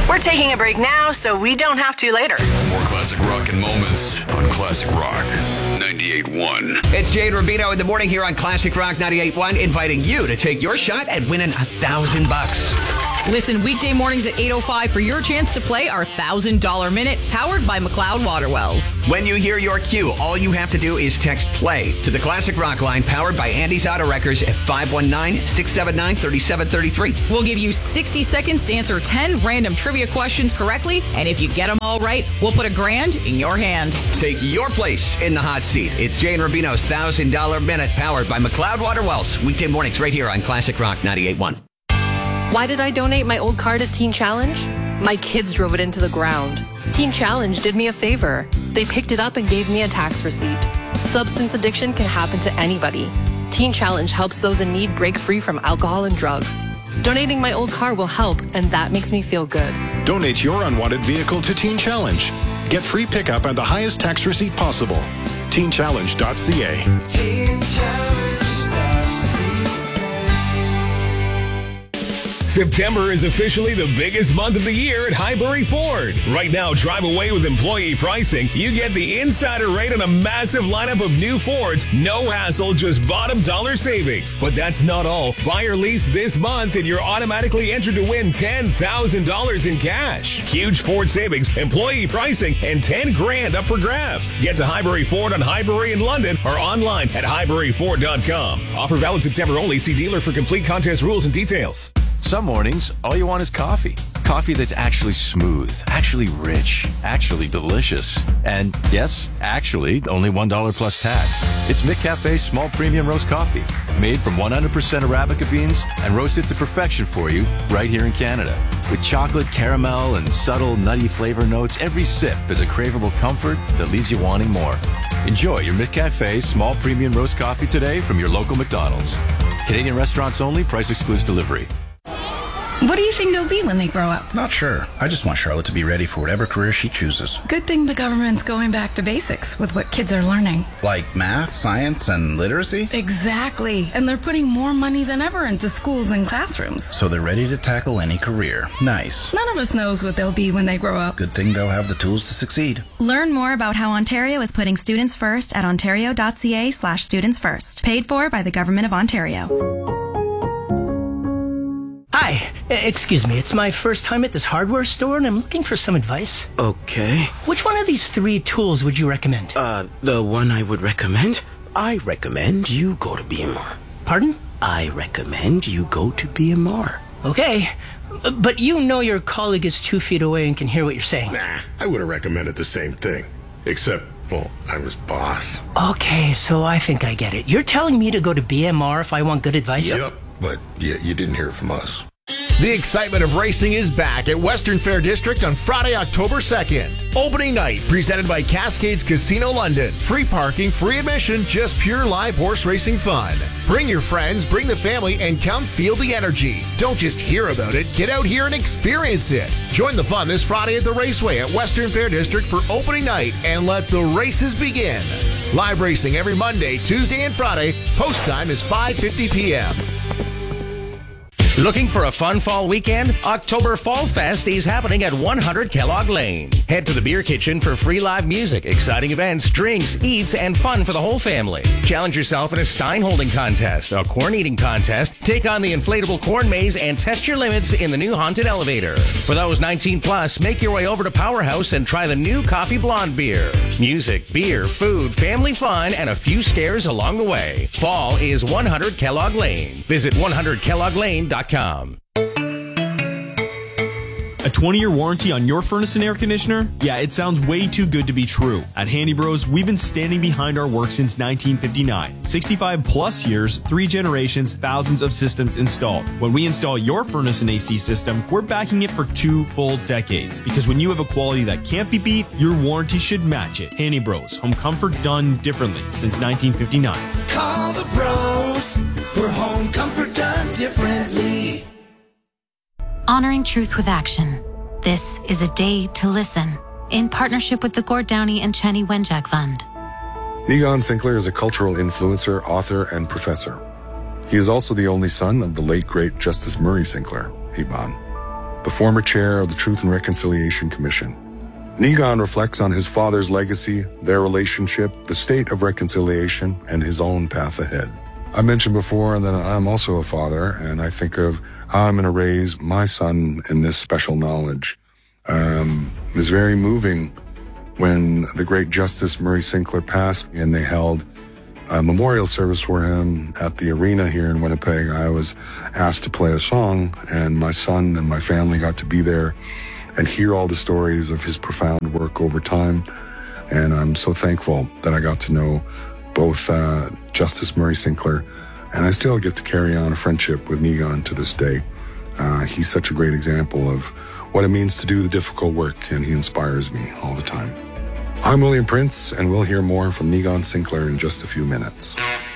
We're taking a break now so we don't have to later. More classic rock and moments on Classic Rock 98.1. It's Jay and Rubino in the morning here on Classic Rock 98.1, inviting you to take your shot at winning $1,000. Listen weekday mornings at 8:05 for your chance to play our $1,000 minute, powered by McLeod Water Wells. When you hear your cue, all you have to do is text play to the Classic Rock line, powered by Andy's Auto Wreckers at 519-679-3733. We'll give you 60 seconds to answer 10 random trivia questions correctly, and if you get them all right, we'll put $1,000 in your hand. Take your place in the hot seat. It's Jay and Rubino's $1,000 minute, powered by McLeod Water Wells. Weekday mornings right here on Classic Rock 98.1. Why did I donate my old car to Teen Challenge? My kids drove it into the ground. Teen Challenge did me a favor. They picked it up and gave me a tax receipt. Substance addiction can happen to anybody. Teen Challenge helps those in need break free from alcohol and drugs. Donating my old car will help, and that makes me feel good. Donate your unwanted vehicle to Teen Challenge. Get free pickup and the highest tax receipt possible. TeenChallenge.ca. Teen Challenge.ca. September is officially the biggest month of the year at Highbury Ford. Right now, drive away with employee pricing. You get the insider rate on a massive lineup of new Fords. No hassle, just bottom dollar savings. But that's not all. Buy or lease this month and you're automatically entered to win $10,000 in cash. Huge Ford savings, employee pricing, and $10,000 up for grabs. Get to Highbury Ford on Highbury in London or online at highburyford.com. Offer valid September only. See dealer for complete contest rules and details. Some mornings, all you want is coffee. Coffee that's actually smooth, actually rich, actually delicious. And yes, actually, only $1 plus tax. It's McCafe's small premium roast coffee, made from 100% Arabica beans and roasted to perfection for you right here in Canada. With chocolate, caramel, and subtle nutty flavor notes, every sip is a craveable comfort that leaves you wanting more. Enjoy your McCafe's small premium roast coffee today from your local McDonald's. Canadian restaurants only, price excludes delivery. What do you think they'll be when they grow up? Not sure. I just want Charlotte to be ready for whatever career she chooses. Good thing the government's going back to basics with what kids are learning. Like math, science, and literacy? Exactly. And they're putting more money than ever into schools and classrooms. So they're ready to tackle any career. Nice. None of us knows what they'll be when they grow up. Good thing they'll have the tools to succeed. Learn more about how Ontario is putting students first at ontario.ca/students first. Paid for by the Government of Ontario. Hi, excuse me, it's my first time at this hardware store and I'm looking for some advice. Okay. Which one of these 3 tools would you recommend? The one I would recommend? I recommend you go to BMR. Pardon? I recommend you go to BMR. Okay, but you know your colleague is 2 feet away and can hear what you're saying. Nah, I would have recommended the same thing. Except, well, I'm his boss. Okay, so I think I get it. You're telling me to go to BMR if I want good advice? Yep, but yeah, you didn't hear it from us. The excitement of racing is back at Western Fair District on Friday, October 2nd. Opening night, presented by Cascades Casino London. Free parking, free admission, just pure live horse racing fun. Bring your friends, bring the family, and come feel the energy. Don't just hear about it, get out here and experience it. Join the fun this Friday at the Raceway at Western Fair District for opening night and let the races begin. Live racing every Monday, Tuesday, and Friday. Post time is 5:50 p.m. Looking for a fun fall weekend? October Fall Fest is happening at 100 Kellogg Lane. Head to the Beer Kitchen for free live music, exciting events, drinks, eats, and fun for the whole family. Challenge yourself in a Stein holding contest, a corn eating contest, take on the inflatable corn maze, and test your limits in the new haunted elevator. For those 19 plus, make your way over to Powerhouse and try the new Coffee Blonde beer. Music, beer, food, family fun, and a few scares along the way. Fall is 100 Kellogg Lane. Visit 100kelloggLane.com. A 20-year warranty on your furnace and air conditioner? Yeah, it sounds way too good to be true. At Handy Bros, we've been standing behind our work since 1959. 65 plus years, 3 generations, thousands of systems installed. When we install your furnace and AC system, we're backing it for 2 full decades. Because when you have a quality that can't be beat, your warranty should match it. Handy Bros, home comfort done differently since 1959. Call the bros for home comfort done differently. Honoring truth with action. This is a day to listen. In partnership with the Gord Downey and Chenny Wenjack Fund. Egon Sinclair is a cultural influencer, author, and professor. He is also the only son of the late, great Justice Murray Sinclair, Egon. the former chair of the Truth and Reconciliation Commission. Niigaan reflects on his father's legacy, their relationship, the state of reconciliation, and his own path ahead. I mentioned before that I'm also a father, and I think of how I'm going to raise my son in this special knowledge. It was very moving when the great Justice Murray Sinclair passed, and they held a memorial service for him at the arena here in Winnipeg. I was asked to play a song, and my son and my family got to be there and hear all the stories of his profound work over time. And I'm so thankful that I got to know both Justice Murray Sinclair, and I still get to carry on a friendship with Niigaan to this day. He's such a great example of what it means to do the difficult work, and he inspires me all the time. I'm William Prince, and we'll hear more from Niigaan Sinclair in just a few minutes.